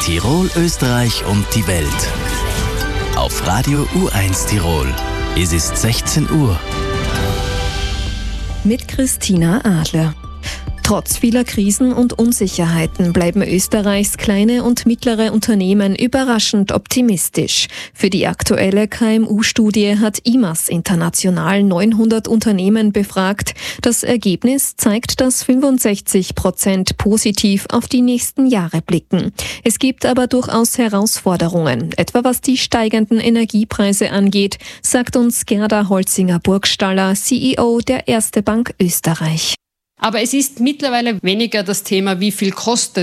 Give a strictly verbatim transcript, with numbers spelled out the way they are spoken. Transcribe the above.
Tirol, Österreich und die Welt. Auf Radio U eins Tirol. Es ist sechzehn Uhr. Mit Christina Adler. Trotz vieler Krisen und Unsicherheiten bleiben Österreichs kleine und mittlere Unternehmen überraschend optimistisch. Für die aktuelle K M U-Studie hat I M A S international neunhundert Unternehmen befragt. Das Ergebnis zeigt, dass fünfundsechzig Prozent positiv auf die nächsten Jahre blicken. Es gibt aber durchaus Herausforderungen, etwa was die steigenden Energiepreise angeht, sagt uns Gerda Holzinger-Burgstaller, C E O der Erste Bank Österreich. Aber es ist mittlerweile weniger das Thema, wie viel kostet